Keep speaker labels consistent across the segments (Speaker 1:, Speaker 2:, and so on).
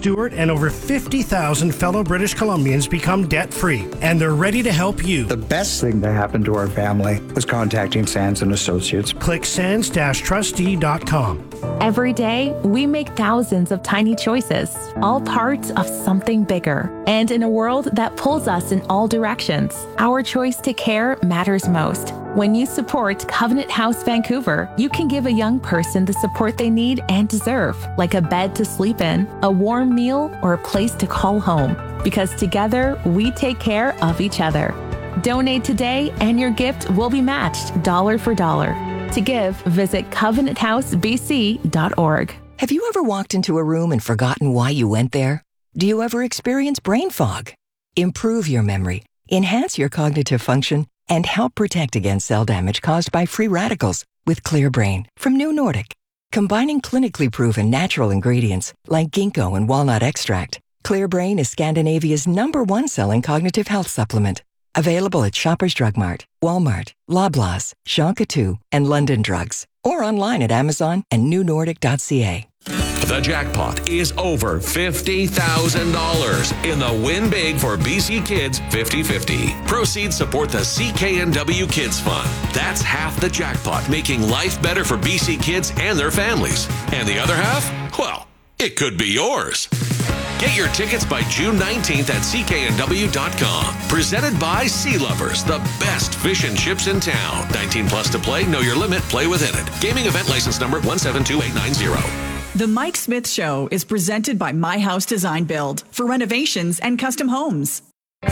Speaker 1: Stewart and over 50,000 fellow British Columbians become debt-free, and they're ready to help you.
Speaker 2: The best thing that happened to our family was contacting Sands & Associates.
Speaker 1: Click sands-trustee.com.
Speaker 3: Every day, we make thousands of tiny choices, all parts of something bigger. And in a world that pulls us in all directions, our choice to care matters most. When you support Covenant House Vancouver, you can give a young person the support they need and deserve, like a bed to sleep in, a warm meal, or a place to call home. Because together, we take care of each other. Donate today and your gift will be matched dollar for dollar. To give, visit covenanthousebc.org.
Speaker 4: Have you ever walked into a room and forgotten why you went there? Do you ever experience brain fog? Improve your memory, enhance your cognitive function, and help protect against cell damage caused by free radicals with Clear Brain from New Nordic. Combining clinically proven natural ingredients like ginkgo and walnut extract, Clear Brain is Scandinavia's #1 selling cognitive health supplement. Available at Shoppers Drug Mart, Walmart, Loblaws, Jean Coutu, and London Drugs. Or online at Amazon and newnordic.ca.
Speaker 5: The jackpot is over $50,000 in the Win Big for BC Kids 50-50. Proceeds support the CKNW Kids Fund. That's half the jackpot, making life better for BC kids and their families. And the other half? Well, it could be yours. Get your tickets by June 19th at cknw.com. Presented by Sea Lovers, the best fish and chips in town. 19 plus to play, know your limit, play within it. Gaming event license number 172890.
Speaker 6: The Mike Smith Show is presented by My House Design Build for renovations and custom homes.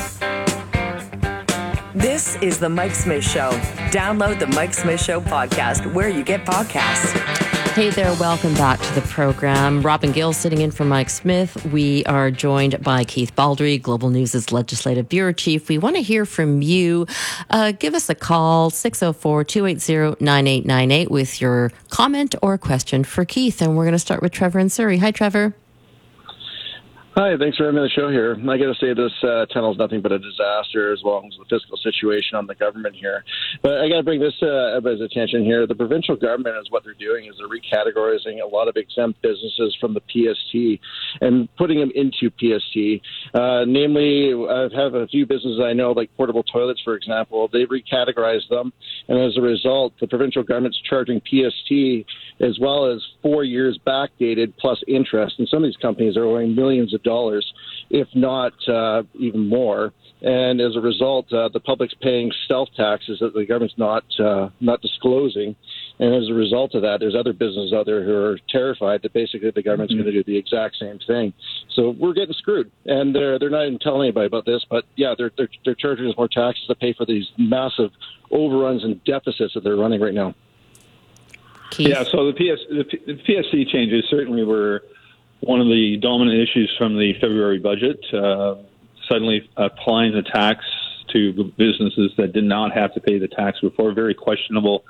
Speaker 7: This is The Mike Smith Show. Download The Mike Smith Show podcast where you get podcasts.
Speaker 8: Hey there, welcome back to the program. Robin Gill sitting in for Mike Smith. We are joined by Keith Baldry, Global News' Legislative Bureau Chief. We want to hear from you. Give us a call, 604-280-9898 with your comment or question for Keith. And we're going to start with Trevor in Surrey. Hi, Trevor.
Speaker 9: Hi, thanks for having me on the show here. I got to say this tunnel is nothing but a disaster as well as the fiscal situation on the government here. But I got to bring this to everybody's attention here. The provincial government is what they're doing is they're recategorizing a lot of exempt businesses from the PST and putting them into PST. Namely, I have a few businesses I know, like portable toilets, for example. They recategorized them, and as a result, the provincial government's charging PST as well as 4 years backdated plus interest. And some of these companies are owing millions of dollars, if not even more. And as a result, the public's paying stealth taxes that the government's not disclosing. And as a result of that, there's other businesses out there who are terrified that basically the government's going to do the exact same thing. So we're getting screwed. And they're not even telling anybody about this, but yeah, they're charging us more taxes to pay for these massive overruns and deficits that they're running right now.
Speaker 8: Keith?
Speaker 10: Yeah, so the PSC changes certainly were one of the dominant issues from the February budget. Suddenly applying the tax to businesses that did not have to pay the tax before, very questionable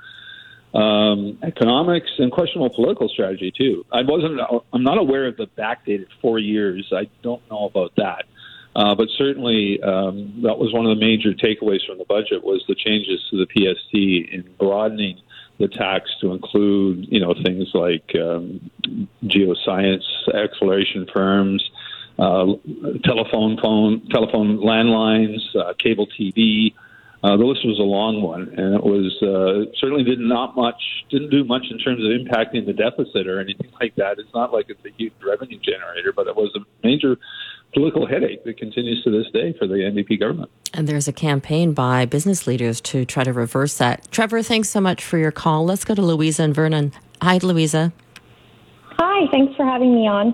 Speaker 10: economics and questionable political strategy too. I'm not aware of the backdated 4 years. I don't know about that. But certainly that was one of the major takeaways from the budget was the changes to the PST in broadening the tax to include, things like geoscience exploration firms, telephone landlines, cable TV. The list was a long one, and it was certainly didn't do much in terms of impacting the deficit or anything like that. It's not like it's a huge revenue generator, but it was a major political headache that continues to this day for the NDP government.
Speaker 8: And there's a campaign by business leaders to try to reverse that. Trevor, thanks so much for your call. Let's go to Louisa and Vernon. Hi, Louisa.
Speaker 11: Hi, thanks for having me on.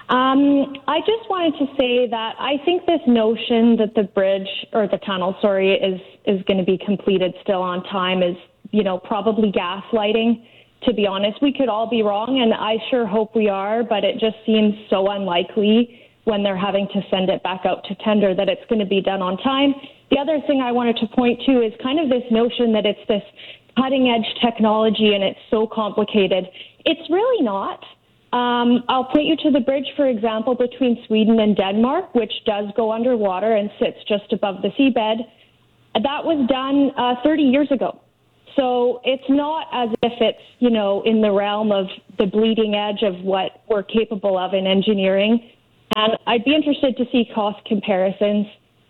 Speaker 11: I just wanted to say that I think this notion that the bridge or the tunnel, is going to be completed still on time is, probably gaslighting. To be honest, we could all be wrong, and I sure hope we are, but it just seems so unlikely when they're having to send it back out to tender that it's going to be done on time. The other thing I wanted to point to is kind of this notion that it's this cutting-edge technology and it's so complicated. It's really not. I'll point you to the bridge, for example, between Sweden and Denmark, which does go underwater and sits just above the seabed. That was done 30 years ago. So it's not as if it's, in the realm of the bleeding edge of what we're capable of in engineering. And I'd be interested to see cost comparisons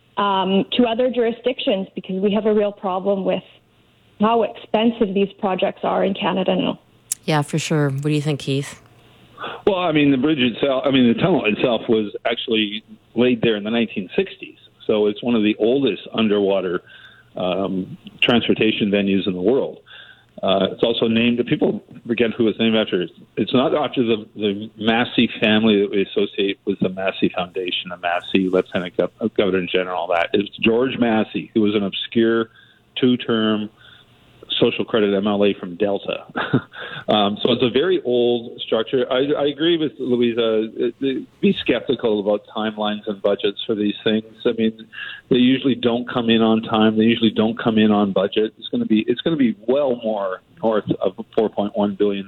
Speaker 11: to other jurisdictions, because we have a real problem with how expensive these projects are in Canada now.
Speaker 8: Yeah, for sure. What do you think, Keith?
Speaker 10: Well, I mean, the tunnel itself was actually laid there in the 1960s. So it's one of the oldest underwater transportation venues in the world. It's also named, people forget who it's named after. It's not after the Massey family that we associate with the Massey Foundation, the Massey Lieutenant Governor General, all that. It's George Massey, who was an obscure two-term social credit MLA from Delta. So it's a very old structure. I agree with Louisa. Be skeptical about timelines and budgets for these things. I mean, they usually don't come in on time. They usually don't come in on budget. It's going to be well more north of $4.1 billion.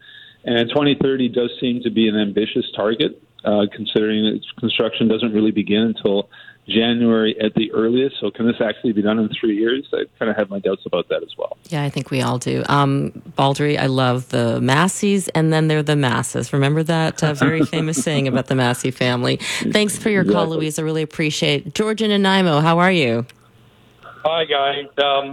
Speaker 10: And 2030 does seem to be an ambitious target, considering its construction doesn't really begin until January at the earliest. So can this actually be done in 3 years? I kind of have my doubts about that as well.
Speaker 8: Yeah, I think we all do. Baldry, I love the Masseys, and then they're the masses. Remember that very famous saying about the Massey family? Thanks for your call, Louise. I really appreciate it. George in Nanaimo, how are you?
Speaker 12: Hi, guys.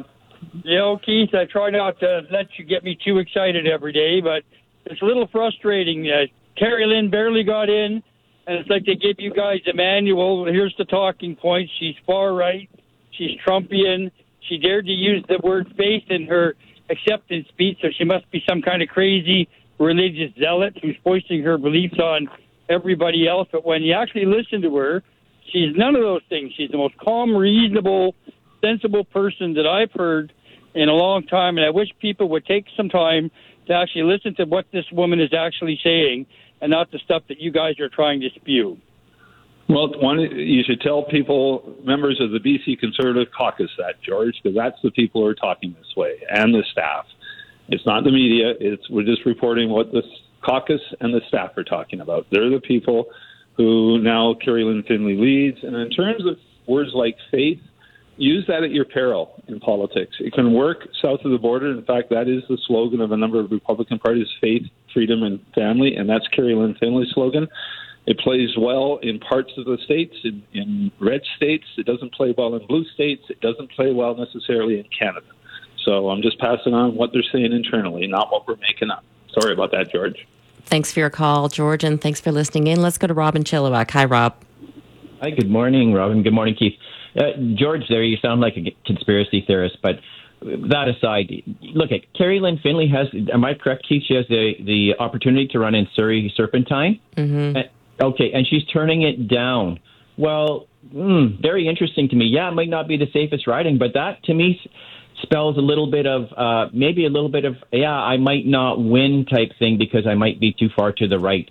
Speaker 12: Keith, I try not to let you get me too excited every day, but it's a little frustrating. Carrie Lynn barely got in, and it's like they give you guys a manual. Here's the talking points. She's far right. She's Trumpian. She dared to use the word faith in her acceptance speech, so she must be some kind of crazy religious zealot who's foisting her beliefs on everybody else. But when you actually listen to her, she's none of those things. She's the most calm, reasonable, sensible person that I've heard in a long time, and I wish people would take some time to actually listen to what this woman is actually saying, and not the stuff that you guys are trying to spew.
Speaker 10: Well, you should tell people, members of the BC Conservative Caucus, that, George, because that's the people who are talking this way, and the staff. It's not the media. We're just reporting what the caucus and the staff are talking about. They're the people who now Carrie Lynn Finley leads. And in terms of words like faith, use that at your peril in politics. It can work south of the border. In fact, that is the slogan of a number of Republican parties, faith, freedom, and family, and that's Carrie Lynn Finley's slogan. It plays well in parts of the states, in red states. It doesn't play well in blue states. It doesn't play well necessarily in Canada. So I'm just passing on what they're saying internally, not what we're making up. Sorry about that, George.
Speaker 8: Thanks for your call, George, and thanks for listening in. Let's go to Robin Chilliwack. Hi, Rob.
Speaker 13: Hi, good morning, Robin. Good morning, Keith. George, there you sound like a conspiracy theorist, but that aside, look at Carrie Lynn Finley has, am I correct, Keith? She has the opportunity to run in Surrey Serpentine. Mm-hmm. Okay, and she's turning it down. Well, very interesting to me. Yeah, it might not be the safest riding, but that to me spells a little bit of, maybe a little bit of, I might not win type thing because I might be too far to the right.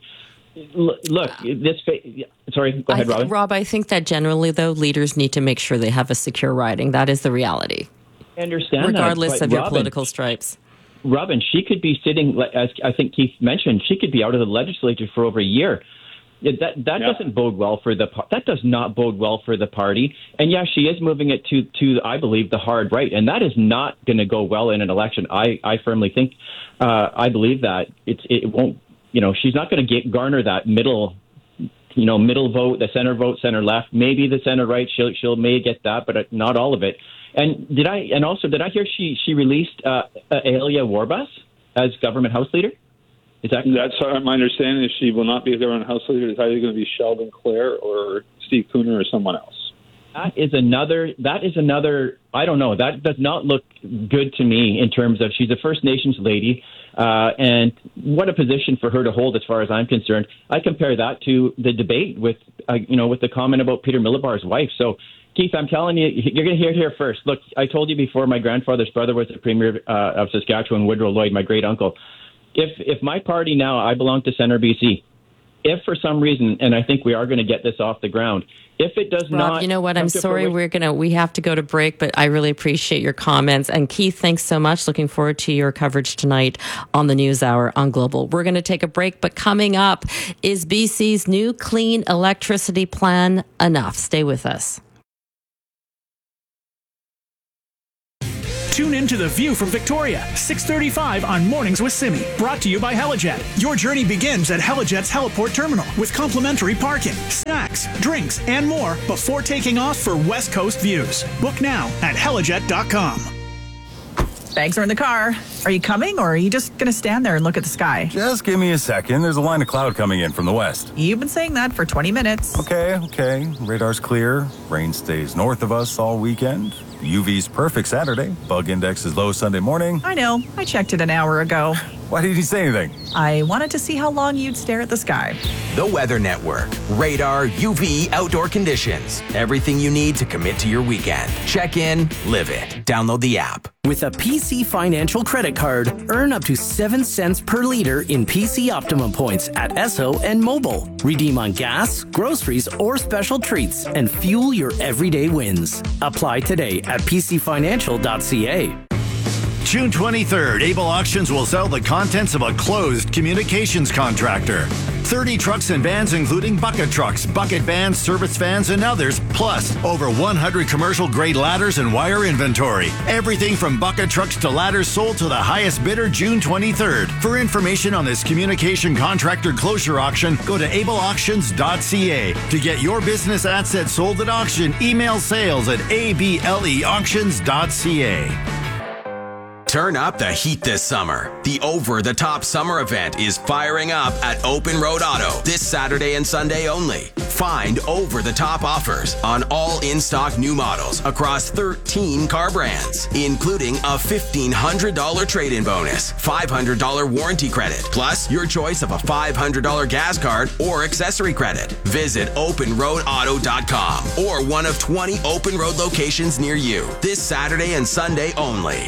Speaker 13: Look, sorry, go ahead, Robin.
Speaker 8: Rob, I think that generally, though, leaders need to make sure they have a secure riding. That is the reality.
Speaker 13: I understand
Speaker 8: regardless
Speaker 13: that,
Speaker 8: of your political stripes.
Speaker 13: Robin, she could be sitting, as I think Keith mentioned, she could be out of the legislature for over a year. That doesn't bode well for that does not bode well for the party. And yeah, she is moving it to I believe the hard right, and that is not going to go well in an election. I firmly think, I believe that it won't. She's not going to garner that middle vote, the center vote, center left, maybe the center right. She'll may get that, but not all of it. And did I hear she released Aelia Warbus as government House Leader? That's
Speaker 10: my understanding. Is she will not be a government House Leader. It's either going to be Sheldon Clare or Steve Cooner or someone else. That is
Speaker 13: another. I don't know. That does not look good to me in terms of she's a First Nations lady. And what a position for her to hold as far as I'm concerned. I compare that to the debate with the comment about Peter Millibar's wife. So, Keith, I'm telling you, you're going to hear it here first. Look, I told you before my grandfather's brother was the Premier of Saskatchewan, Woodrow Lloyd, my great uncle. If my party now, I belong to Centre BC, if for some reason, and I think we are going to get this off the ground, if it does
Speaker 8: Rob,
Speaker 13: not...
Speaker 8: you know what? I'm sorry. We have to go to break, but I really appreciate your comments. And Keith, thanks so much. Looking forward to your coverage tonight on the News Hour on Global. We're going to take a break, but coming up is BC's new clean electricity plan enough? Stay with us.
Speaker 14: Tune in to The View from Victoria, 6:35 on Mornings with Simi. Brought to you by Helijet. Your journey begins at Helijet's Heliport Terminal with complimentary parking, snacks, drinks, and more before taking off for West Coast views. Book now at helijet.com.
Speaker 6: Bags are in the car. Are you coming, or are you just going to stand there and look at the sky?
Speaker 15: Just give me a second. There's a line of cloud coming in from the west.
Speaker 6: You've been saying that for 20 minutes.
Speaker 15: Okay. Radar's clear. Rain stays north of us all weekend. UV's perfect Saturday. Bug index is low Sunday morning.
Speaker 6: I know. I checked it an hour ago.
Speaker 15: Why didn't you say anything?
Speaker 6: I wanted to see how long you'd stare at the sky.
Speaker 16: The Weather Network. Radar, UV, outdoor conditions. Everything you need to commit to your weekend. Check in, live it. Download the app.
Speaker 17: With a PC Financial credit card, earn up to 7 cents per liter in PC Optimum points at Esso and Mobile. Redeem on gas, groceries, or special treats and fuel your everyday wins. Apply today at pcfinancial.ca.
Speaker 18: June 23rd, Able Auctions will sell the contents of a closed communications contractor. 30 trucks and vans, including bucket trucks, bucket vans, service vans, and others, plus over 100 commercial-grade ladders and wire inventory. Everything from bucket trucks to ladders sold to the highest bidder June 23rd. For information on this communication contractor closure auction, go to ableauctions.ca. To get your business assets sold at auction, email sales at ableauctions.ca.
Speaker 16: Turn up the heat this summer. The over-the-top summer event is firing up at Open Road Auto this Saturday and Sunday only. Find over-the-top offers on all in-stock new models across 13 car brands, including a $1,500 trade-in bonus, $500 warranty credit, plus your choice of a $500 gas card or accessory credit. Visit openroadauto.com or one of 20 Open Road locations near you this Saturday and Sunday only.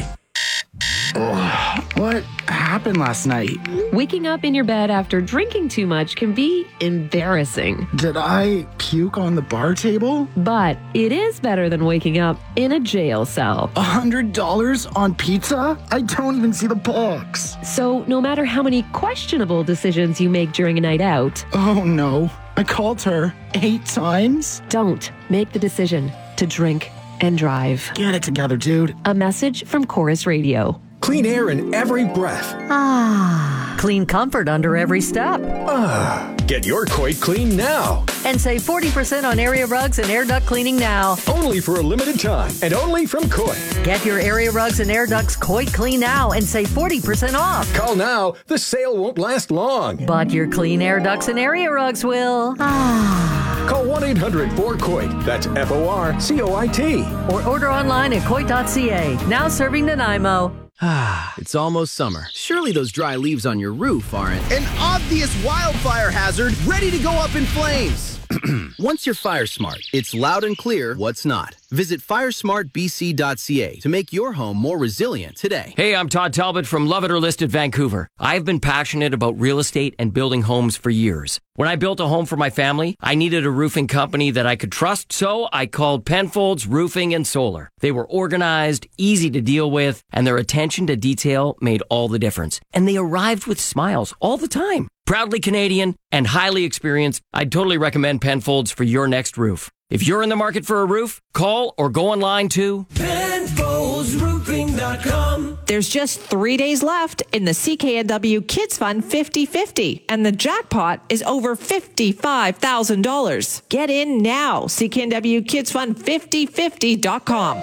Speaker 19: What happened last night?
Speaker 20: Waking up in your bed after drinking too much can be embarrassing.
Speaker 19: Did I puke on the bar table?
Speaker 20: But it is better than waking up in a jail cell.
Speaker 19: $100 on pizza? I don't even see the box.
Speaker 20: So no matter how many questionable decisions you make during a night out...
Speaker 19: Oh no, I called her 8 times?
Speaker 20: Don't make the decision to drink and drive.
Speaker 19: Get it together, dude.
Speaker 20: A message from Chorus Radio.
Speaker 21: Clean air in every breath.
Speaker 7: Clean comfort under every step.
Speaker 21: Get your Coit clean now.
Speaker 7: And save 40% on area rugs and air duct cleaning now.
Speaker 21: Only for a limited time and only from Coit.
Speaker 7: Get your area rugs and air ducts Coit clean now and save 40% off.
Speaker 21: Call now. The sale won't last long.
Speaker 7: But your clean air ducts and area rugs will.
Speaker 21: Call 1-800-4COIT. That's FORCOIT.
Speaker 7: Or order online at Coit.ca. Now serving Nanaimo.
Speaker 22: It's almost summer. Surely those dry leaves on your roof aren't an obvious wildfire hazard ready to go up in flames. Once you're fire smart, it's loud and clear what's not. Visit firesmartbc.ca to make your home more resilient today.
Speaker 23: Hey, I'm Todd Talbot from Love It or List It Vancouver. I've been passionate about real estate and building homes for years. When I built a home for my family, I needed a roofing company that I could trust, so I called Penfolds Roofing and Solar. They were organized, easy to deal with, and their attention to detail made all the difference. And they arrived with smiles all the time. Proudly Canadian and highly experienced, I'd totally recommend Penfolds for your next roof. If you're in the market for a roof, call or go online to
Speaker 24: PenfoldsRoofing.com. There's just 3 days left in the CKNW Kids Fund 50-50, and the jackpot is over $55,000. Get in now, CKNWKidsFund5050.com.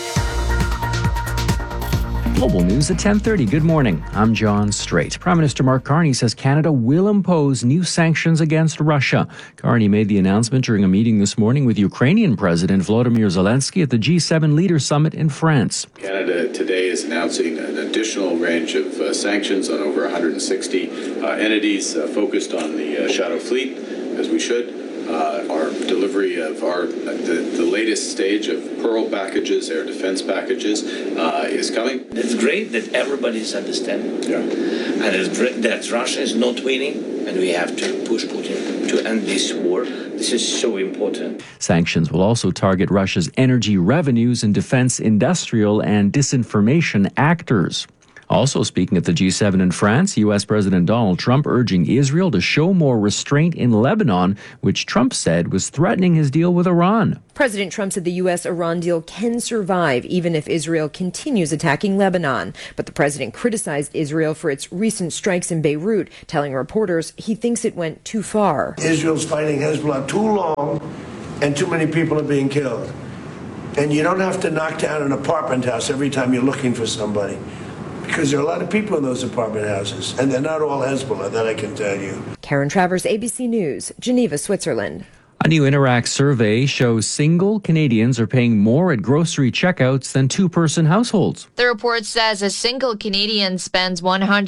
Speaker 25: Global News at 10:30. Good morning. I'm John Strait. Prime Minister Mark Carney says Canada will impose new sanctions against Russia. Carney made the announcement during a meeting this morning with Ukrainian President Volodymyr Zelensky at the G7 Leaders Summit in France.
Speaker 26: Canada today is announcing an additional range of sanctions on over 160 entities focused on the Shadow Fleet, as we should. Our delivery of the latest stage of Pearl packages, air defense packages, is coming.
Speaker 27: It's great that everybody's understanding. Yeah. And it's great that Russia is not winning, and we have to push Putin to end this war. This is so important.
Speaker 25: Sanctions will also target Russia's energy revenues and defense industrial and disinformation actors. Also speaking at the G7 in France, U.S. President Donald Trump urging Israel to show more restraint in Lebanon, which Trump said was threatening his deal with Iran.
Speaker 1: President Trump said the U.S.-Iran deal can survive even if Israel continues attacking Lebanon. But the president criticized Israel for its recent strikes in Beirut, telling reporters he thinks it went too far.
Speaker 2: Israel's fighting Hezbollah too long and too many people are being killed. And you don't have to knock down an apartment house every time you're looking for somebody, because there are a lot of people in those apartment houses, and they're not all Hezbollah, that I can tell you.
Speaker 1: Karen Travers, ABC News, Geneva, Switzerland.
Speaker 25: A new Interact survey shows single Canadians are paying more at grocery checkouts than two-person households.
Speaker 3: The report says a single Canadian spends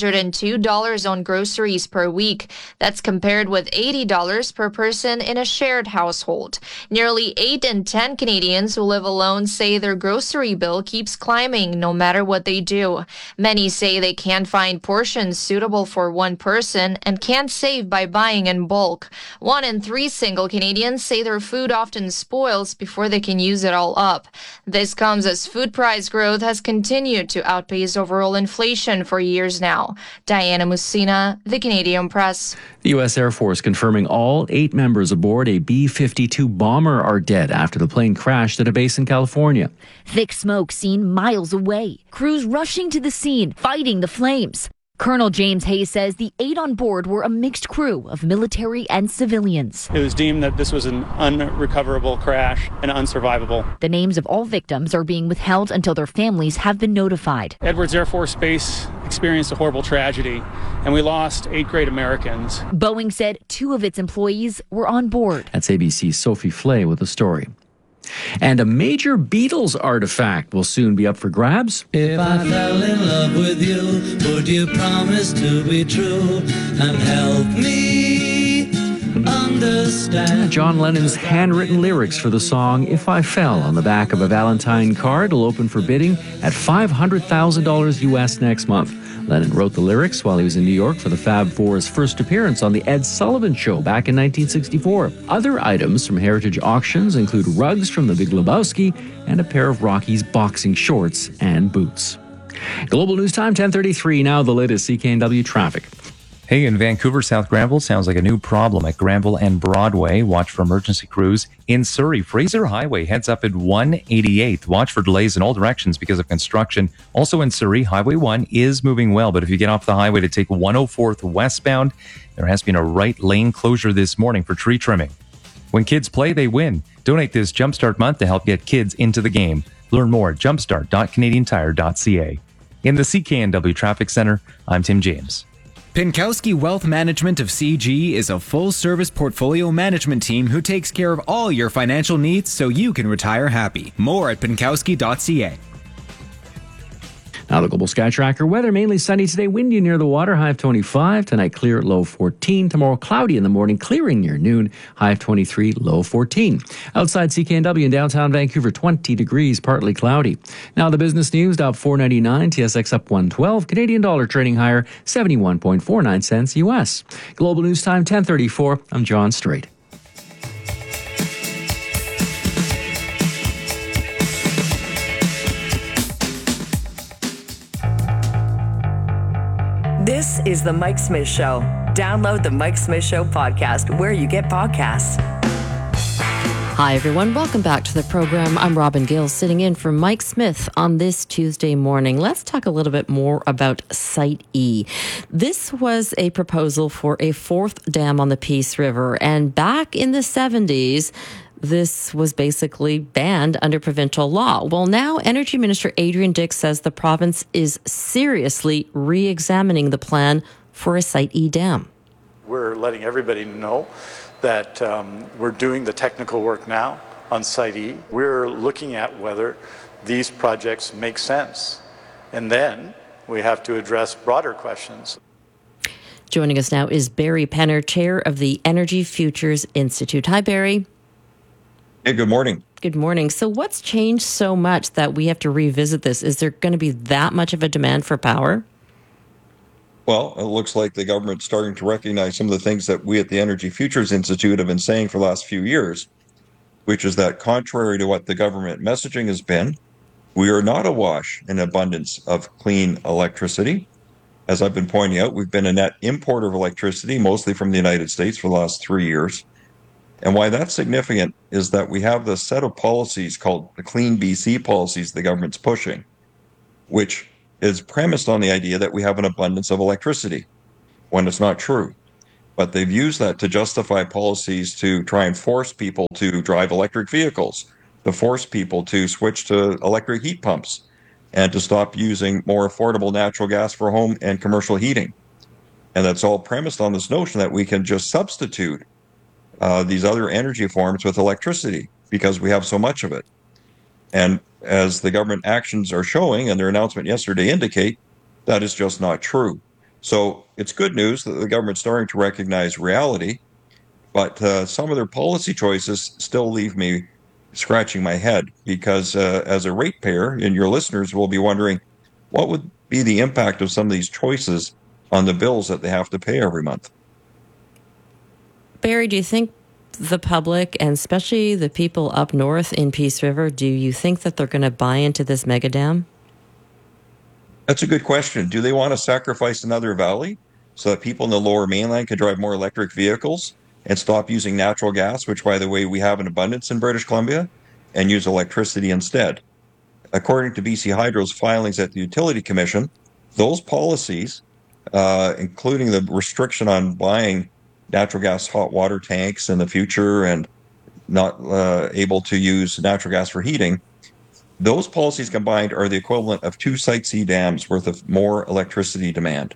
Speaker 3: $102 on groceries per week. That's compared with $80 per person in a shared household. Nearly 8 in 10 Canadians who live alone say their grocery bill keeps climbing no matter what they do. Many say they can't find portions suitable for one person and can't save by buying in bulk. 1 in 3 single Canadians say their food often spoils before they can use it all up. This comes as food price growth has continued to outpace overall inflation for years now. Diana Mussina, The Canadian Press.
Speaker 25: The U.S. Air Force confirming all 8 members aboard a B-52 bomber are dead after the plane crashed at a base in California.
Speaker 4: Thick smoke seen miles away. Crews rushing to the scene, fighting the flames. Colonel James Hayes says the 8 on board were a mixed crew of military and civilians.
Speaker 5: It was deemed that this was an unrecoverable crash and unsurvivable.
Speaker 4: The names of all victims are being withheld until their families have been notified.
Speaker 5: Edwards Air Force Base experienced a horrible tragedy, and we lost 8 great Americans.
Speaker 4: Boeing said 2 of its employees were on board.
Speaker 25: That's ABC's Sophie Flay with the story. And a major Beatles artifact will soon be up for grabs.
Speaker 9: If I fell in love with you, would you promise to be true and help me understand?
Speaker 25: John Lennon's handwritten lyrics for the song If I Fell on the back of a Valentine card will open for bidding at $500,000 US next month. Lennon wrote the lyrics while he was in New York for the Fab Four's first appearance on The Ed Sullivan Show back in 1964. Other items from heritage auctions include rugs from The Big Lebowski and a pair of Rocky's boxing shorts and boots. Global News Time, 10:33. Now the latest CKNW traffic.
Speaker 11: Hey, in Vancouver, South Granville, sounds like a new problem at Granville and Broadway. Watch for emergency crews. In Surrey, Fraser Highway heads up at 188th. Watch for delays in all directions because of construction. Also in Surrey, Highway 1 is moving well, but if you get off the highway to take 104th westbound, there has been a right lane closure this morning for tree trimming. When kids play, they win. Donate this Jumpstart month to help get kids into the game. Learn more at jumpstart.canadiantire.ca. In the CKNW Traffic Center, I'm Tim James.
Speaker 28: Pinkowski Wealth Management of CG is a full-service portfolio management team who takes care of all your financial needs so you can retire happy. More at pinkowski.ca.
Speaker 25: Now the Global Sky Tracker weather, mainly sunny today, windy near the water, high of 25. Tonight clear at low 14. Tomorrow cloudy in the morning, clearing near noon, high of 23, low 14. Outside CKNW in downtown Vancouver, 20 degrees, partly cloudy. Now the business news, Dow 499, TSX up 112, Canadian dollar trading higher, 71.49 cents US. Global News Time, 10:34. I'm John Strait.
Speaker 7: This is The Mike Smith Show. Download The Mike Smith Show podcast where you get podcasts.
Speaker 8: Hi, everyone. Welcome back to the program. I'm Robin Gill, sitting in for Mike Smith on this Tuesday morning. Let's talk a little bit more about Site E. This was a proposal for a 4th dam on the Peace River, and back in the 70s, this was basically banned under provincial law. Well, now Energy Minister Adrian Dix says the province is seriously re-examining the plan for a Site E dam.
Speaker 29: We're letting everybody know that we're doing the technical work now on Site E. We're looking at whether these projects make sense. And then we have to address broader questions.
Speaker 8: Joining us now is Barry Penner, chair of the Energy Futures Institute. Hi, Barry.
Speaker 30: Hey, good morning.
Speaker 8: Good morning. So what's changed so much that we have to revisit this? Is there going to be that much of a demand for power?
Speaker 30: Well, it looks like the government's starting to recognize some of the things that we at the Energy Futures Institute have been saying for the last few years, which is that contrary to what the government messaging has been, We are not awash in abundance of clean electricity. As I've been pointing out, we've been a net importer of electricity, mostly from the United States for the last 3 years. And why that's significant is that we have this set of policies called the Clean BC policies the government's pushing, which is premised on the idea that we have an abundance of electricity, when it's not true. But they've used that to justify policies to try and force people to drive electric vehicles, to force people to switch to electric heat pumps, and to stop using more affordable natural gas for home and commercial heating. And that's all premised on this notion that we can just substitute these other energy forms with electricity because we have so much of it. And as the government actions are showing, and their announcement yesterday indicate, that is just not true. So it's good news that the government's starting to recognize reality, but some of their policy choices still leave me scratching my head because as a ratepayer, and your listeners will be wondering, what would be the impact of some of these choices on the bills that they have to pay every month?
Speaker 8: Barry, do you think the public, and especially the people up north in Peace River, do you think that they're going to buy into this mega dam?
Speaker 30: That's a good question. Do they want to sacrifice another valley so that people in the Lower Mainland can drive more electric vehicles and stop using natural gas, which, by the way, we have in abundance in British Columbia, and use electricity instead? According to BC Hydro's filings at the Utility Commission, those policies, including the restriction on buying natural gas hot water tanks in the future and not able to use natural gas for heating, those policies combined are the equivalent of 2 Site C dams worth of more electricity demand.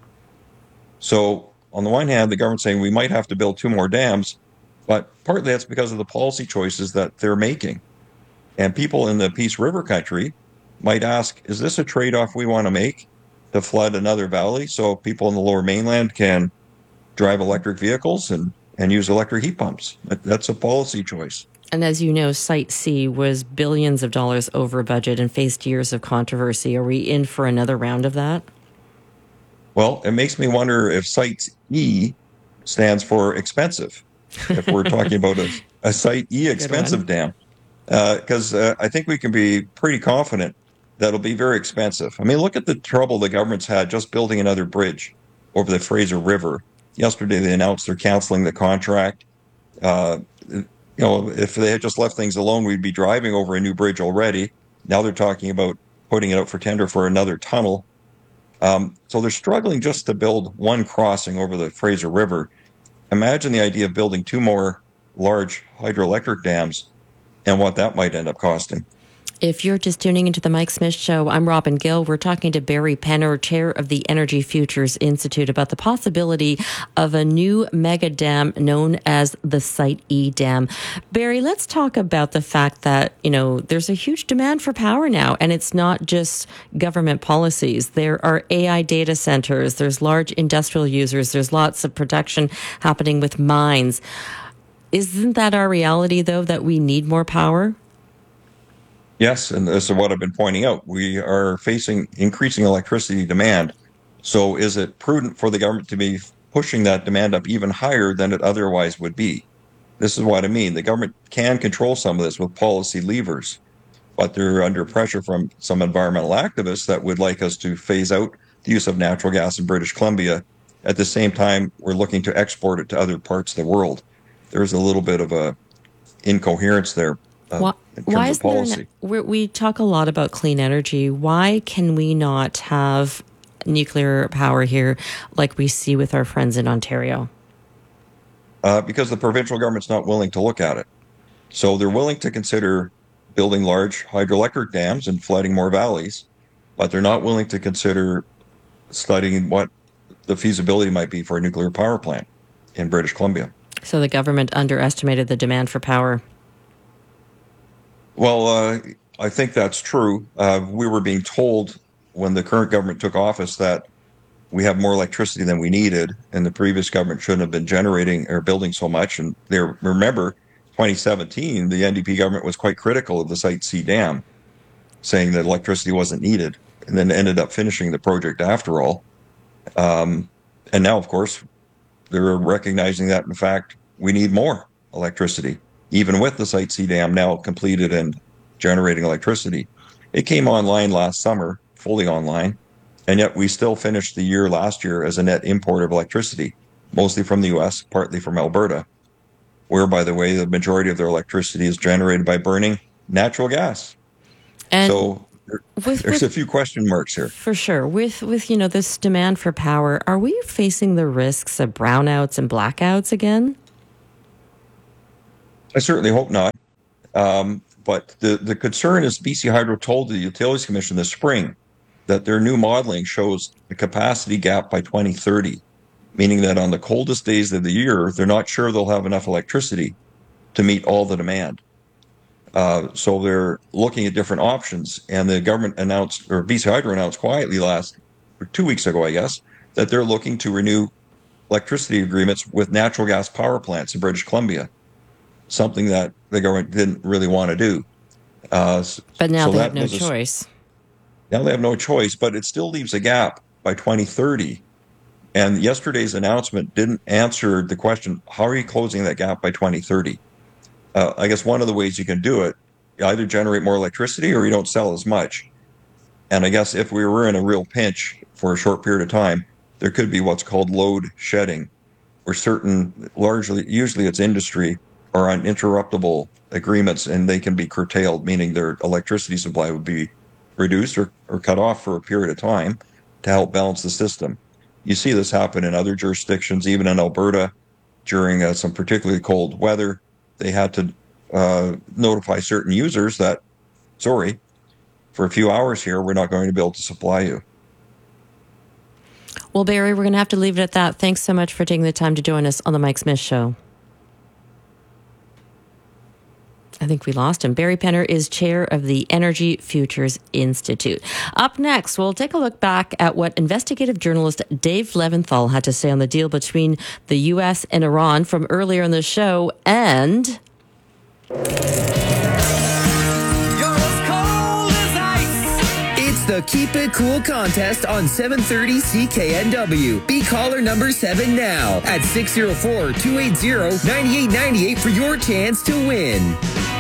Speaker 30: So on the one hand, the government's saying we might have to build 2 more dams, but partly that's because of the policy choices that they're making. And people in the Peace River country might ask, is this a trade-off we want to make to flood another valley so people in the Lower Mainland can drive electric vehicles and use electric heat pumps? That's a policy choice.
Speaker 8: And as you know, Site C was billions of dollars over budget and faced years of controversy. Are we in for another round of that?
Speaker 30: Well, it makes me wonder if Site E stands for expensive, if we're talking about a Site E expensive dam. Because I think we can be pretty confident that it'll be very expensive. I mean, look at the trouble the government's had just building another bridge over the Fraser River. Yesterday, they announced they're canceling the contract. If they had just left things alone, we'd be driving over a new bridge already. Now they're talking about putting it out for tender for another tunnel. So they're struggling just to build one crossing over the Fraser River. Imagine the idea of building 2 more large hydroelectric dams and what that might end up costing.
Speaker 8: If you're just tuning into the Mike Smith Show, I'm Robin Gill. We're talking to Barry Penner, chair of the Energy Futures Institute, about the possibility of a new mega dam known as the Site E Dam. Barry, let's talk about the fact that, there's a huge demand for power now, and it's not just government policies. There are AI data centers, there's large industrial users, there's lots of production happening with mines. Isn't that our reality, though, that we need more power?
Speaker 30: Yes, and this is what I've been pointing out. We are facing increasing electricity demand. So is it prudent for the government to be pushing that demand up even higher than it otherwise would be? This is what I mean. The government can control some of this with policy levers, but they're under pressure from some environmental activists that would like us to phase out the use of natural gas in British Columbia. At the same time, we're looking to export it to other parts of the world. There's a little bit of a incoherence there.
Speaker 8: Why is there? We talk a lot about clean energy. Why can we not have nuclear power here like we see with our friends in Ontario?
Speaker 30: Because the provincial government's not willing to look at it. So they're willing to consider building large hydroelectric dams and flooding more valleys, but they're not willing to consider studying what the feasibility might be for a nuclear power plant in British Columbia.
Speaker 8: So the government underestimated the demand for power.
Speaker 30: Well, I think that's true. We were being told when the current government took office that we have more electricity than we needed, and the previous government shouldn't have been generating or building so much. And remember, 2017, the NDP government was quite critical of the Site C dam, saying that electricity wasn't needed, and then ended up finishing the project after all. And now, of course, they're recognizing that, in fact, we need more electricity, even with the Site C dam now completed and generating electricity. It came online last summer, fully online, and yet we still finished the year last year as a net importer of electricity, mostly from the U.S., partly from Alberta, where, by the way, the majority of their electricity is generated by burning natural gas.
Speaker 8: And
Speaker 30: so there's a few question marks here.
Speaker 8: For sure. With this demand for power, are we facing the risks of brownouts and blackouts again?
Speaker 30: I certainly hope not. But the concern is BC Hydro told the Utilities Commission this spring that their new modeling shows a capacity gap by 2030, meaning that on the coldest days of the year, they're not sure they'll have enough electricity to meet all the demand. So they're looking at different options. And the government announced, or BC Hydro announced quietly 2 weeks ago, I guess, that they're looking to renew electricity agreements with natural gas power plants in British Columbia, something that the government didn't really want to do.
Speaker 8: But now they have no choice.
Speaker 30: Now they have no choice, but it still leaves a gap by 2030. And yesterday's announcement didn't answer the question, how are you closing that gap by 2030? I guess one of the ways you can do it, you either generate more electricity or you don't sell as much. And I guess if we were in a real pinch for a short period of time, there could be what's called load shedding, where usually it's industry, are on interruptible agreements and they can be curtailed, meaning their electricity supply would be reduced or cut off for a period of time to help balance the system. You see this happen in other jurisdictions, even in Alberta during some particularly cold weather. They had to notify certain users that, sorry, for a few hours here, we're not going to be able to supply you.
Speaker 8: Well, Barry, we're going to have to leave it at that. Thanks so much for taking the time to join us on the Mike Smith Show. I think we lost him. Barry Penner is chair of the Energy Futures Institute. Up next, we'll take a look back at what investigative journalist Dave Leventhal had to say on the deal between the U.S. and Iran from earlier in the show, and
Speaker 6: It's the Keep It Cool contest on 730 CKNW. Be caller number 7 now at 604-280-9898 for your chance to win.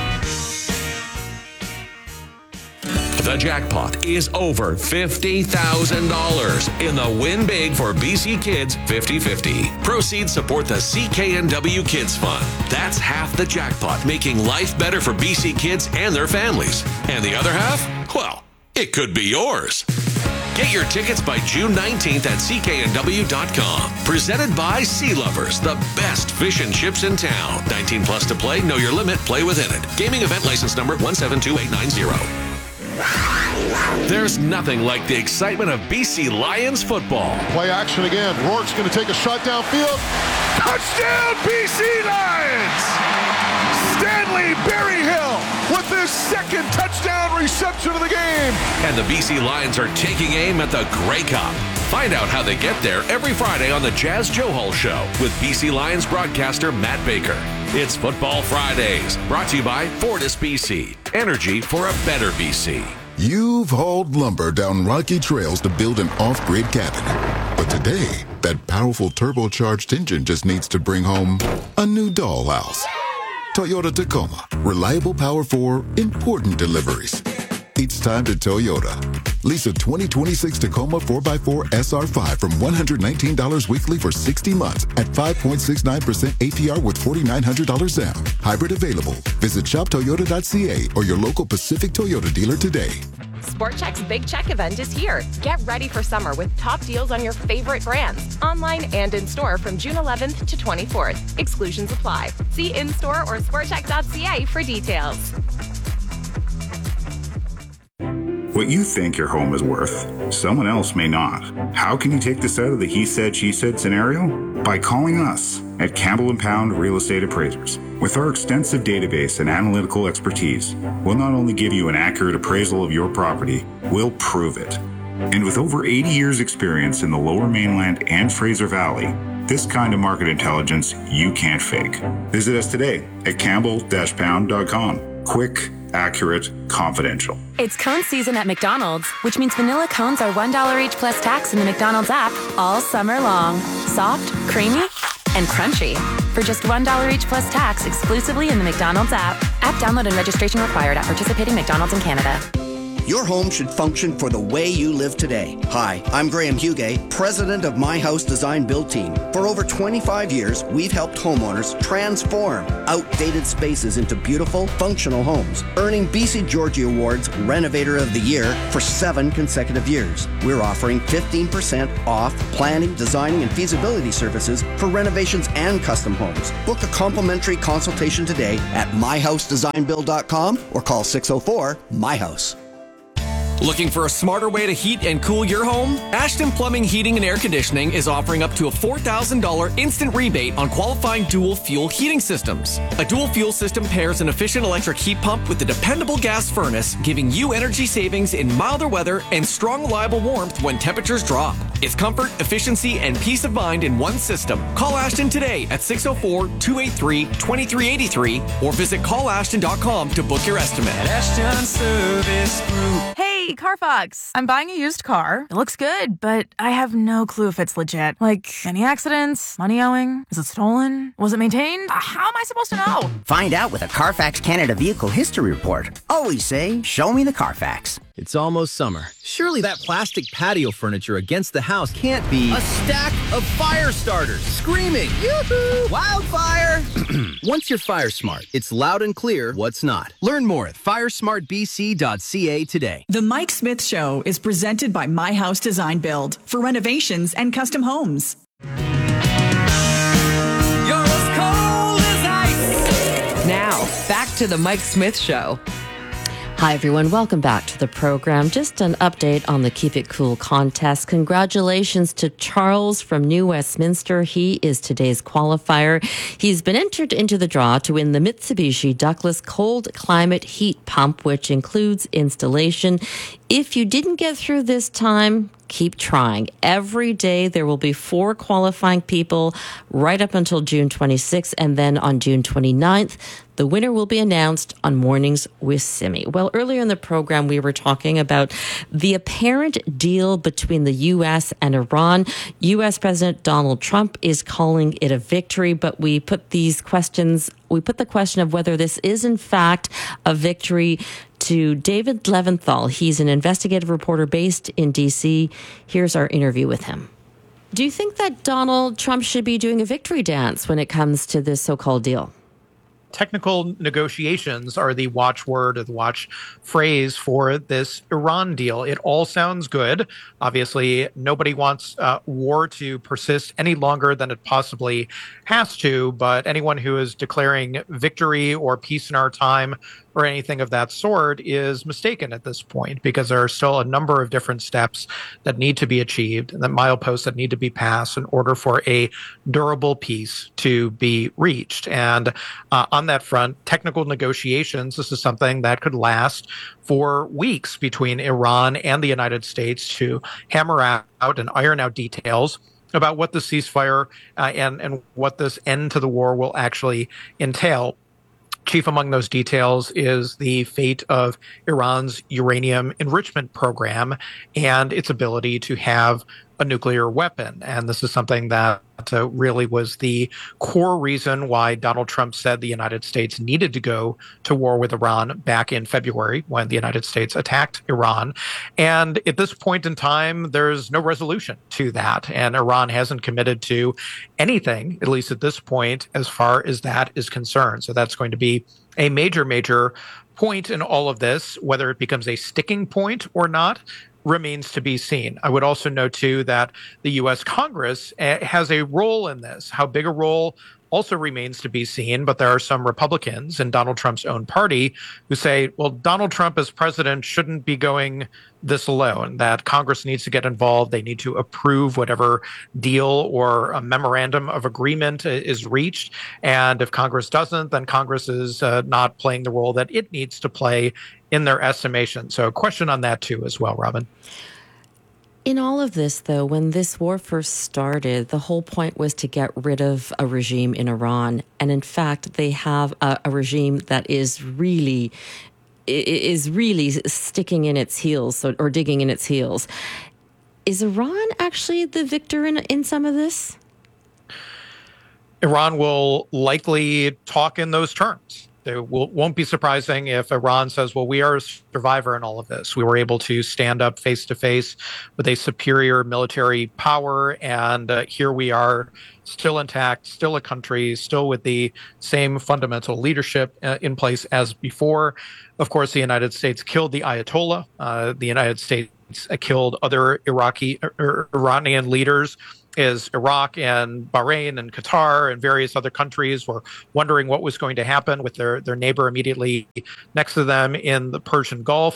Speaker 10: The jackpot is over $50,000 in the Win Big for BC Kids 50-50. Proceeds support the CKNW Kids Fund. That's half the jackpot, making life better for BC kids and their families. And the other half? Well, it could be yours. Get your tickets by June 19th at cknw.com. Presented by Sea Lovers, the best fish and chips in town. 19 plus to play, know your limit, play within it. Gaming event license number 172890. There's nothing like the excitement of BC Lions football.
Speaker 12: Play action again. Rourke's going to take a shot downfield. Touchdown, BC Lions! Stanley Berryhill with his second touchdown reception of the game.
Speaker 10: And the BC Lions are taking aim at the Grey Cup. Find out how they get there every Friday on the Jazz Joe Hall Show with BC Lions broadcaster Matt Baker. It's Football Fridays, brought to you by Fortis BC. Energy for a better BC.
Speaker 13: You've hauled lumber down rocky trails to build an off-grid cabin. But today, that powerful turbocharged engine just needs to bring home a new dollhouse. Toyota Tacoma. Reliable power for important deliveries. It's time to Toyota. Lease a 2026 Tacoma 4x4 SR5 from $119 weekly for 60 months at 5.69% APR with $4,900 down. Hybrid available. Visit shoptoyota.ca or your local Pacific Toyota dealer today.
Speaker 14: Sport Chek's Big Check event is here. Get ready for summer with top deals on your favorite brands, online and in store from June 11th to 24th. Exclusions apply. See in-store or sportchek.ca for details.
Speaker 15: What you think your home is worth, someone else may not. How can you take this out of the he said, she said scenario? By calling us at Campbell & Pound Real Estate Appraisers. With our extensive database and analytical expertise, we'll not only give you an accurate appraisal of your property, we'll prove it. And with over 80 years experience in the Lower Mainland and Fraser Valley, this kind of market intelligence you can't fake. Visit us today at campbell-pound.com. Quick, accurate, confidential.
Speaker 16: It's cone season at McDonald's, which means vanilla cones are $1 each plus tax in the McDonald's app all summer long. Soft, creamy, and crunchy. For just $1 each plus tax exclusively in the McDonald's app. App download and registration required at participating McDonald's in Canada.
Speaker 17: Your home should function for the way you live today. Hi, I'm Graham Hugay, president of My House Design Build Team. For over 25 years, we've helped homeowners transform outdated spaces into beautiful, functional homes, earning BC Georgie Awards Renovator of the Year for 7 consecutive years. We're offering 15% off planning, designing, and feasibility services for renovations and custom homes. Book a complimentary consultation today at myhousedesignbuild.com or call 604-MY-HOUSE.
Speaker 18: Looking for a smarter way to heat and cool your home? Ashton Plumbing, Heating, and Air Conditioning is offering up to a $4,000 instant rebate on qualifying dual fuel heating systems. A dual fuel system pairs an efficient electric heat pump with a dependable gas furnace, giving you energy savings in milder weather and strong, reliable warmth when temperatures drop. It's comfort, efficiency, and peace of mind in one system. Call Ashton today at 604-283-2383 or visit callashton.com to book your estimate.
Speaker 19: Ashton Service Group.
Speaker 20: Hey, Carfax. I'm buying a used car. It looks good, but I have no clue if it's legit. Like, any accidents? Money owing? Is it stolen? Was it maintained? How am I supposed to know?
Speaker 21: Find out with a Carfax Canada Vehicle History Report. Always say, show me the Carfax.
Speaker 22: It's almost summer. Surely that plastic patio furniture against the house can't be a stack of fire starters screaming, yoo-hoo, wildfire! Once you're fire smart, it's loud and clear what's not. Learn more at firesmartbc.ca today.
Speaker 23: The Mike Smith Show is presented by My House Design Build for renovations and custom homes.
Speaker 7: Now, back to the Mike Smith Show.
Speaker 8: Hi, everyone. Welcome back to the program. Just an update on the Keep It Cool contest. Congratulations to Charles from New Westminster. He is today's qualifier. He's been entered into the draw to win the Mitsubishi Ductless Cold Climate Heat Pump, which includes installation. If you didn't get through this time, keep trying. Every day there will be 4 qualifying people right up until June 26th, and then on June 29th, the winner will be announced on Mornings with Simi. Well, earlier in the program, we were talking about the apparent deal between the U.S. and Iran. U.S. President Donald Trump is calling it a victory, but we put the question of whether this is in fact a victory to David Leventhal. He's an investigative reporter based in D.C. Here's our interview with him. Do you think that Donald Trump should be doing a victory dance when it comes to this so-called deal?
Speaker 24: Technical negotiations are the watchword or the watch phrase for this Iran deal. It all sounds good. Obviously, nobody wants war to persist any longer than it possibly has to, but anyone who is declaring victory or peace in our time or anything of that sort is mistaken at this point, because there are still a number of different steps that need to be achieved and the mileposts that need to be passed in order for a durable peace to be reached. And on that front, technical negotiations, this is something that could last for weeks between Iran and the United States to hammer out and iron out details about what the ceasefire and what this end to the war will actually entail. Chief among those details is the fate of Iran's uranium enrichment program and its ability to have a nuclear weapon. And this is something that really was the core reason why Donald Trump said the United States needed to go to war with Iran back in February when the United States attacked Iran. And at this point in time, there's no resolution to that. And Iran hasn't committed to anything, at least at this point, as far as that is concerned. So that's going to be a major, major point in all of this. Whether it becomes a sticking point or not remains to be seen. I would also note, too, that the U.S. Congress has a role in this. How big a role also remains to be seen, but there are some Republicans in Donald Trump's own party who say, well, Donald Trump as president shouldn't be going this alone, that Congress needs to get involved. They need to approve whatever deal or a memorandum of agreement is reached. And if Congress doesn't, then Congress is not playing the role that it needs to play in their estimation. So a question on that too as well, Robin.
Speaker 8: In all of this, though, when this war first started, the whole point was to get rid of a regime in Iran. And in fact, they have a regime that is really sticking in its heels or digging in its heels. Is Iran actually the victor in some of this?
Speaker 24: Iran will likely talk in those terms. It won't be surprising if Iran says, well, we are a survivor in all of this. We were able to stand up face to face with a superior military power, and here we are, still intact, still a country, still with the same fundamental leadership in place as before. Of course, the United States killed the Ayatollah. The United States killed other Iranian leaders. Is Iraq and Bahrain and Qatar and various other countries were wondering what was going to happen with their neighbor immediately next to them in the Persian Gulf.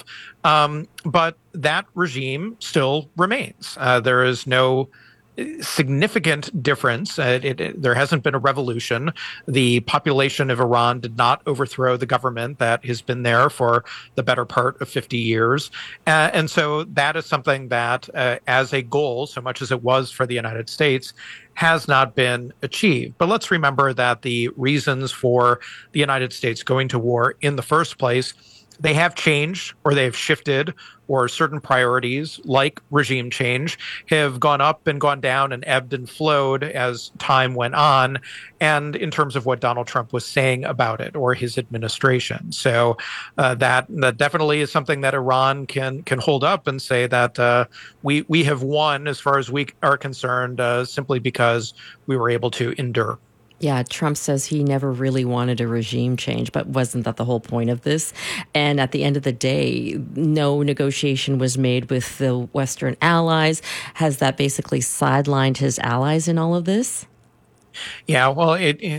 Speaker 24: But that regime still remains. There is no significant difference. There hasn't been a revolution. The population of Iran did not overthrow the government that has been there for the better part of 50 years. And so that is something that, as a goal, so much as it was for the United States, has not been achieved. But let's remember that the reasons for the United States going to war in the first place, they have changed, or they've shifted, or certain priorities like regime change have gone up and gone down and ebbed and flowed as time went on, and in terms of what Donald Trump was saying about it or his administration. So that definitely is something that Iran can hold up and say that we have won as far as we are concerned, simply because we were able to endure.
Speaker 8: Yeah, Trump says he never really wanted a regime change, but wasn't that the whole point of this? And at the end of the day, no negotiation was made with the Western allies. Has that basically sidelined his allies in all of this?
Speaker 24: Yeah, well,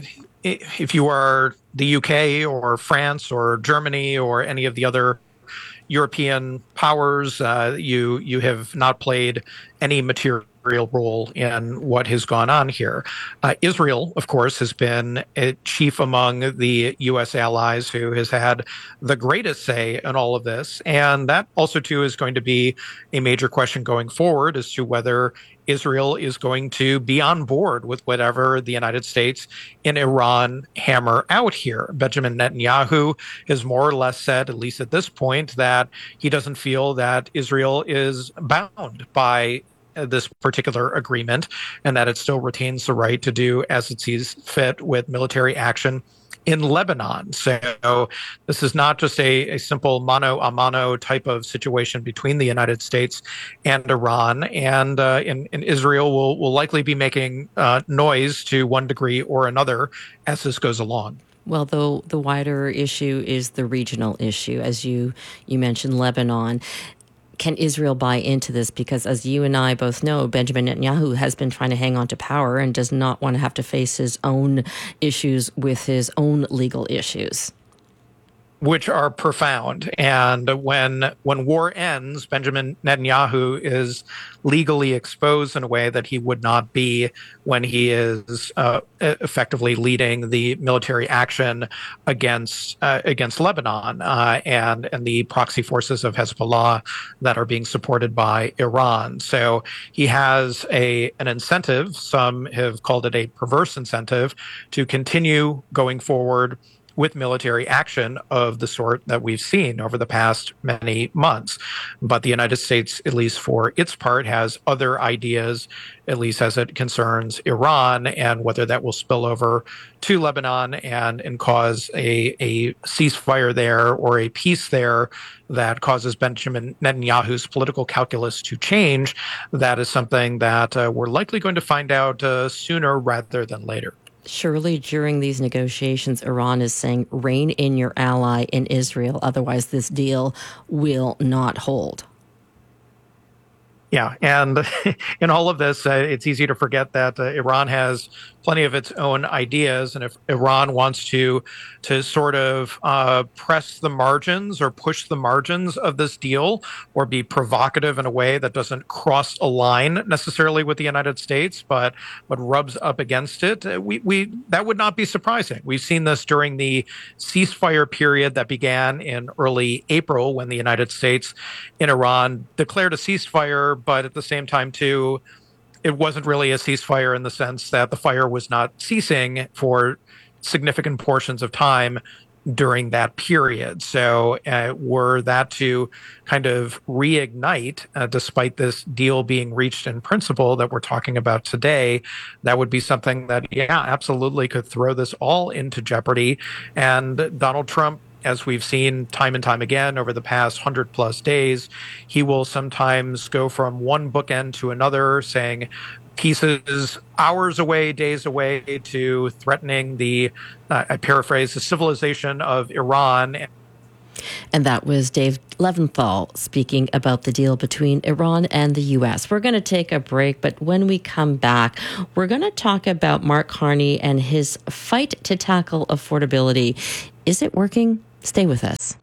Speaker 24: if you are the UK or France or Germany or any of the other European powers, you have not played any material role in what has gone on here. Israel, of course, has been a chief among the U.S. allies who has had the greatest say in all of this. And that also, too, is going to be a major question going forward as to whether Israel is going to be on board with whatever the United States and Iran hammer out here. Benjamin Netanyahu has more or less said, at least at this point, that he doesn't feel that Israel is bound by this particular agreement, and that it still retains the right to do as it sees fit with military action in Lebanon. So this is not just a simple mano a mano type of situation between the United States and Iran. And Israel will likely be making noise to one degree or another as this goes along.
Speaker 8: Well, though the wider issue is the regional issue, as you mentioned, Lebanon. Can Israel buy into this? Because as you and I both know, Benjamin Netanyahu has been trying to hang on to power and does not want to have to face his own issues with his own legal issues,
Speaker 24: which are profound. And when war ends, Benjamin Netanyahu is legally exposed in a way that he would not be when he is effectively leading the military action against Lebanon and the proxy forces of Hezbollah that are being supported by Iran. So he has an incentive, some have called it a perverse incentive, to continue going forward with military action of the sort that we've seen over the past many months. But the United States, at least for its part, has other ideas, at least as it concerns Iran, and whether that will spill over to Lebanon and cause a ceasefire there or a peace there that causes Benjamin Netanyahu's political calculus to change. That is something that we're likely going to find out sooner rather than later.
Speaker 8: Surely during these negotiations, Iran is saying, rein in your ally in Israel, otherwise this deal will not hold.
Speaker 24: Yeah, and in all of this, it's easy to forget that Iran has plenty of its own ideas, and if Iran wants to sort of press the margins or push the margins of this deal, or be provocative in a way that doesn't cross a line necessarily with the United States, but rubs up against it, that would not be surprising. We've seen this during the ceasefire period that began in early April, when the United States and Iran declared a ceasefire, but at the same time, too, it wasn't really a ceasefire in the sense that the fire was not ceasing for significant portions of time during that period. So were that to kind of reignite, despite this deal being reached in principle that we're talking about today, that would be something that, absolutely could throw this all into jeopardy. And Donald Trump, as we've seen time and time again over the past 100+ days, he will sometimes go from one bookend to another, saying pieces hours away, days away, to threatening the, I paraphrase, the civilization of Iran.
Speaker 8: And that was Dave Leventhal speaking about the deal between Iran and the U.S. We're going to take a break, but when we come back, we're going to talk about Mark Carney and his fight to tackle affordability. Is it working? Stay with us.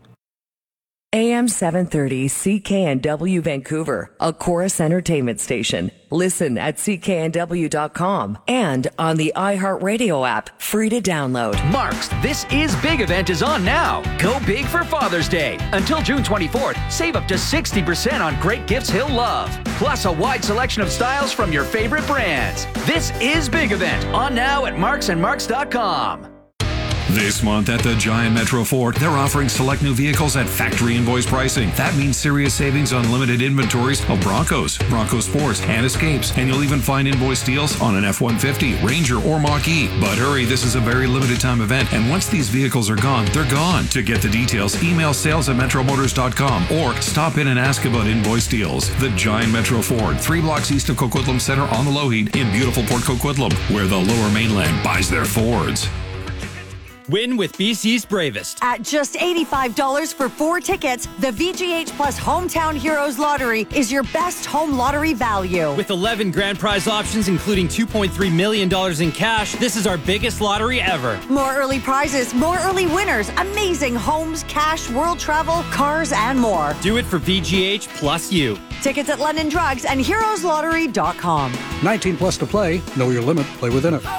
Speaker 7: AM 730 CKNW Vancouver, a Chorus Entertainment station. Listen at cknw.com and on the iHeartRadio app, free to download.
Speaker 1: Mark's This Is Big event is on now. Go big for Father's Day. Until June 24th, save up to 60% on great gifts he'll love. Plus a wide selection of styles from your favorite brands. This Is Big event on now at marksandmarks.com.
Speaker 2: This month at the Giant Metro Ford, they're offering select new vehicles at factory invoice pricing. That means serious savings on limited inventories of Broncos, Bronco Sports, and Escapes. And you'll even find invoice deals on an F-150, Ranger, or Mach-E. But hurry, this is a very limited time event, and once these vehicles are gone, they're gone. To get the details, email sales@metromotors.com or stop in and ask about invoice deals. The Giant Metro Ford, 3 blocks east of Coquitlam Center on the Lougheed in beautiful Port Coquitlam, where the Lower Mainland buys their Fords.
Speaker 3: Win with BC's Bravest.
Speaker 4: At just $85 for 4 tickets, the VGH Plus Hometown Heroes Lottery is your best home lottery value.
Speaker 3: With 11 grand prize options, including $2.3 million in cash, this is our biggest lottery ever.
Speaker 4: More early prizes, more early winners, amazing homes, cash, world travel, cars, and more.
Speaker 3: Do it for VGH plus you.
Speaker 4: Tickets at London Drugs and heroeslottery.com.
Speaker 5: 19 plus to play. Know your limit. Play within it.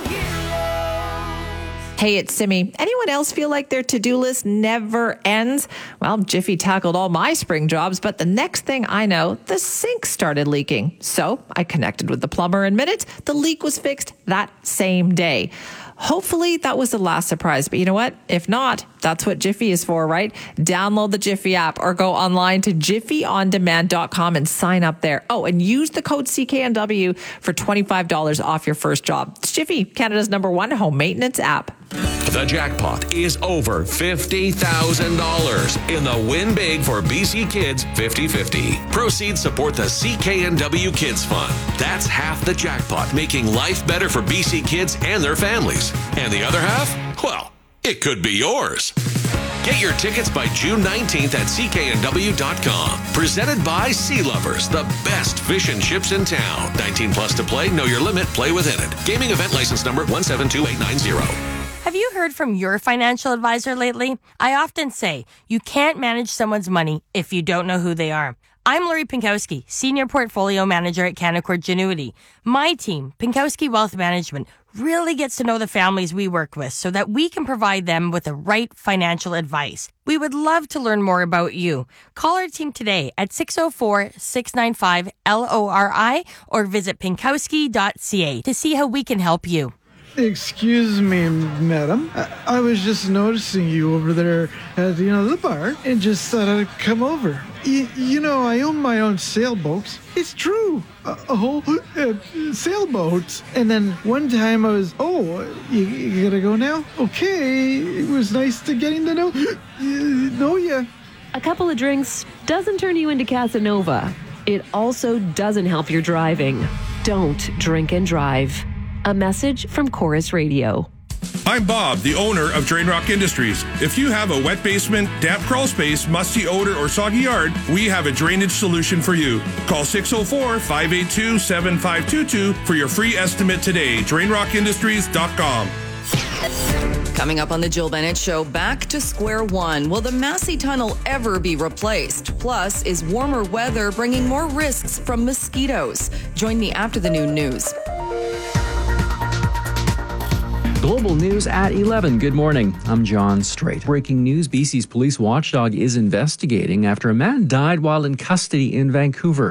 Speaker 9: Hey, it's Simi. Anyone else feel like their to-do list never ends? Well, Jiffy tackled all my spring jobs, but the next thing I know, the sink started leaking. So I connected with the plumber in minutes. The leak was fixed that same day. Hopefully that was the last surprise, but you know what? If not, that's what Jiffy is for, right? Download the Jiffy app or go online to jiffyondemand.com and sign up there. Oh, and use the code CKNW for $25 off your first job. It's Jiffy, Canada's #1 home maintenance app.
Speaker 10: The jackpot is over $50,000 in the Win Big for BC Kids 50/50. Proceeds support the CKNW Kids Fund. That's half the jackpot, making life better for BC kids and their families. And the other half? Well, it could be yours. Get your tickets by June 19th at cknw.com. Presented by Sea Lovers, the best fish and chips in town. 19 plus to play, know your limit, play within it. Gaming event license number 172890.
Speaker 11: Have you heard from your financial advisor lately? I often say, you can't manage someone's money if you don't know who they are. I'm Lori Pinkowski, Senior Portfolio Manager at Canaccord Genuity. My team, Pinkowski Wealth Management, really gets to know the families we work with so that we can provide them with the right financial advice. We would love to learn more about you. Call our team today at 604-695-LORI or visit pinkowski.ca to see how we can help you.
Speaker 26: Excuse me, madam. I was just noticing you over there at, the bar and just thought I'd come over. I own my own sailboats. It's true. A whole sailboats. And then one time I was, you gotta go now? Okay. It was nice getting to know you.
Speaker 27: A couple of drinks doesn't turn you into Casanova. It also doesn't help your driving. Don't drink and drive. A message from Chorus Radio.
Speaker 28: I'm Bob, the owner of Drain Rock Industries. If you have a wet basement, damp crawl space, musty odor, or soggy yard, we have a drainage solution for you. Call 604-582-7522 for your free estimate today. DrainRockIndustries.com.
Speaker 31: Coming up on the Jill Bennett Show, back to square one. Will the Massey Tunnel ever be replaced? Plus, is warmer weather bringing more risks from mosquitoes? Join me after the noon news.
Speaker 25: Global News at 11. Good morning. I'm John Strait. Breaking news, BC's police watchdog is investigating after a man died while in custody in Vancouver.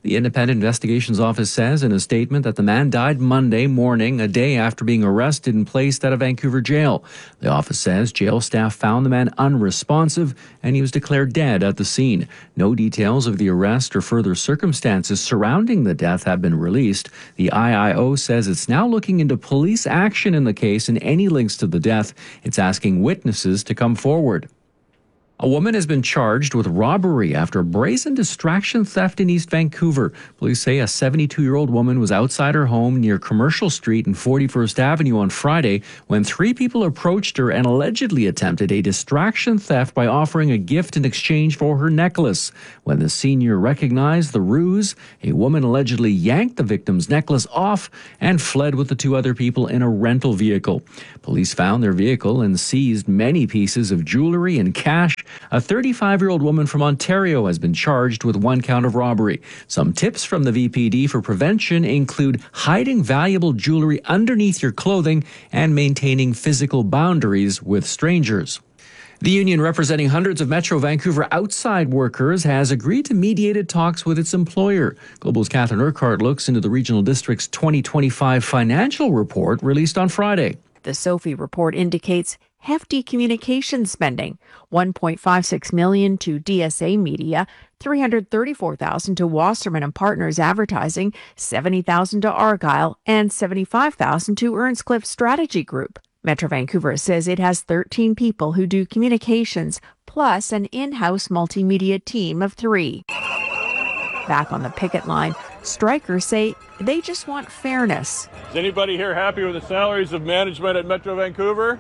Speaker 25: The Independent Investigations Office says in a statement that the man died Monday morning, a day after being arrested and placed out of Vancouver jail. The office says jail staff found the man unresponsive and he was declared dead at the scene. No details of the arrest or further circumstances surrounding the death have been released. The IIO says it's now looking into police action in the case and any links to the death. It's asking witnesses to come forward. A woman has been charged with robbery after a brazen distraction theft in East Vancouver. Police say a 72-year-old woman was outside her home near Commercial Street and 41st Avenue on Friday when 3 people approached her and allegedly attempted a distraction theft by offering a gift in exchange for her necklace. When the senior recognized the ruse, a woman allegedly yanked the victim's necklace off and fled with the 2 other people in a rental vehicle. Police found their vehicle and seized many pieces of jewelry and cash. A 35-year-old woman from Ontario has been charged with 1 count of robbery. Some tips from the VPD for prevention include hiding valuable jewelry underneath your clothing and maintaining physical boundaries with strangers. The union representing hundreds of Metro Vancouver outside workers has agreed to mediated talks with its employer. Global's Catherine Urquhart looks into the regional district's 2025 financial report released on Friday.
Speaker 6: The SOFI report indicates hefty communication spending, $1.56 million to DSA Media, $334,000 to Wasserman and Partners Advertising, $70,000 to Argyle, and $75,000 to Earnscliffe Strategy Group. Metro Vancouver says it has 13 people who do communications, plus an in-house multimedia team of 3. Back on the picket line, strikers say they just want fairness.
Speaker 12: Is anybody here happy with the salaries of management at Metro Vancouver?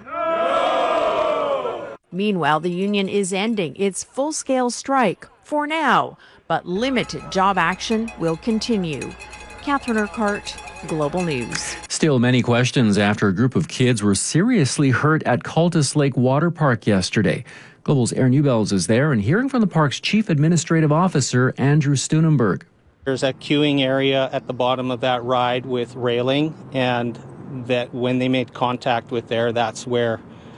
Speaker 12: No!
Speaker 6: Meanwhile, the union is ending its full-scale strike for now, but limited job action will continue. Catherine Urquhart, Global News.
Speaker 25: Still many questions after a group of kids were seriously hurt at Cultus Lake Water Park yesterday. Global's Aaron Newbells is there and hearing from the park's Chief Administrative Officer, Andrew Steunenberg.
Speaker 13: There's a queuing area at the bottom of that ride with railing, and that when they made contact with there, that's where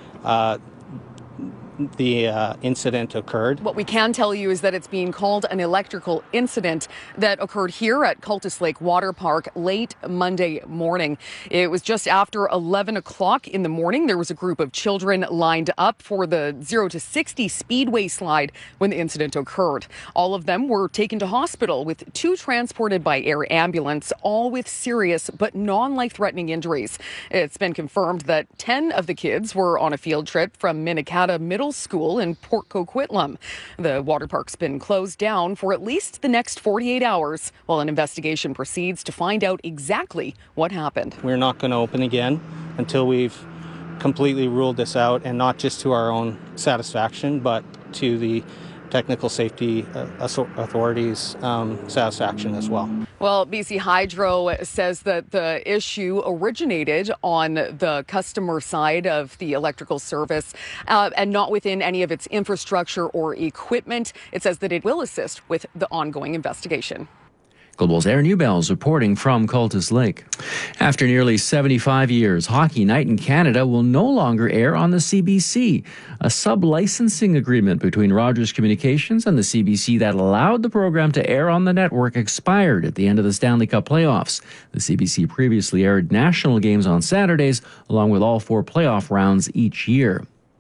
Speaker 13: the incident occurred.
Speaker 14: What we can tell you is that it's being called an electrical incident that occurred here at Cultus Lake Water Park late Monday morning. It was just after 11 o'clock in the morning. There was a group of children lined up for the 0 to 60 speedway slide when the incident occurred. All of them were taken to hospital, with 2 transported by air ambulance, all with serious but non-life-threatening injuries. It's been confirmed that 10 of the kids were on a field trip from Minikata Middle School in Port Coquitlam. The water park's been closed down for at least the next 48 hours while an investigation proceeds to find out exactly what happened.
Speaker 13: We're not going to open again until we've completely ruled this out, and not just to our own satisfaction, but to the technical safety authorities' satisfaction as well.
Speaker 14: Well, BC Hydro says that the issue originated on the customer side of the electrical service and not within any of its infrastructure or equipment. It says that it will assist with the ongoing investigation.
Speaker 25: Global's Aaron Newbells reporting from Cultus Lake. After nearly 75 years, Hockey Night in Canada will no longer air on the CBC. A sub-licensing agreement between Rogers Communications and the CBC that allowed the program to air on the network expired at the end of the Stanley Cup playoffs. The CBC previously aired national games on Saturdays, along with all 4 playoff rounds each year.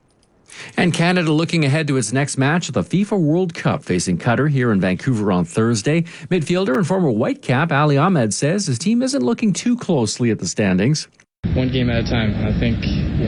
Speaker 25: And Canada looking ahead to its next match at the FIFA World Cup, facing Qatar here in Vancouver on Thursday. Midfielder and former Whitecap Ali Ahmed says his team isn't looking too closely at the standings.
Speaker 15: One game at a time. I think,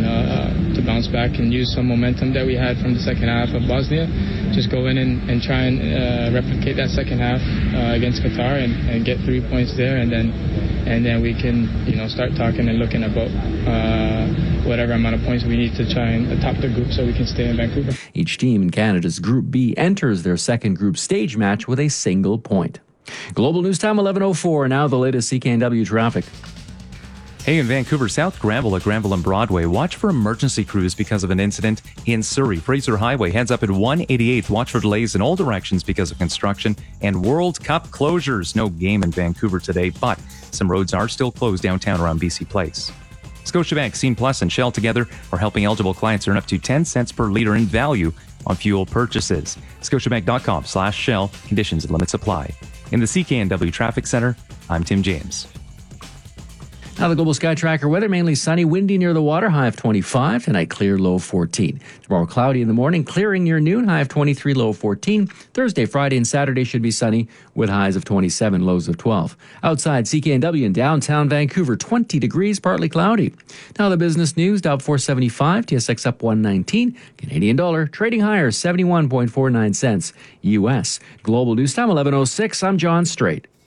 Speaker 15: to bounce back and use some momentum that we had from the second half of Bosnia, just go in and try and replicate that second half against Qatar and get 3 points there, and then we can, start talking and looking about whatever amount of points we need to try and top the group so we can stay in Vancouver.
Speaker 25: Each team in Canada's Group B enters their second group stage match with a single point. Global News Time 11:04. Now the latest CKNW traffic.
Speaker 16: Hey, in Vancouver, South Granville at Granville and Broadway, watch for emergency crews because of an incident in Surrey. Fraser Highway heads up at 188th. Watch for delays in all directions because of construction and World Cup closures. No game in Vancouver today, but some roads are still closed downtown around BC Place. Scotiabank, Scene Plus, and Shell together are helping eligible clients earn up to 10 cents per litre in value on fuel purchases. Scotiabank.com/Shell. Conditions and limits apply. In the CKNW Traffic Center, I'm Tim James.
Speaker 25: Now the Global Sky Tracker weather, mainly sunny, windy near the water, high of 25. Tonight, clear, low of 14. Tomorrow, cloudy in the morning, clearing near noon, high of 23, low of 14. Thursday, Friday, and Saturday should be sunny with highs of 27, lows of 12. Outside, CKNW in downtown Vancouver, 20 degrees, partly cloudy. Now the business news, Dow 475, TSX up 119. Canadian dollar trading higher, 71.49 cents. U.S. Global news time, 11:06. I'm John Strait.